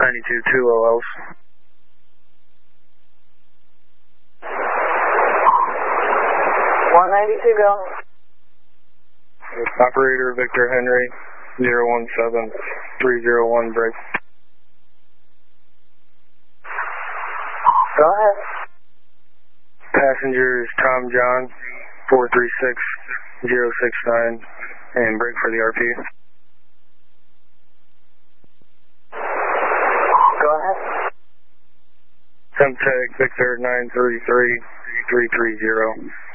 92 2LLs. Go. Operator Victor Henry, 017301, break. Go ahead. Passengers Tom John, 436069, and break for the RP. Go ahead. Semtech Victor 933330.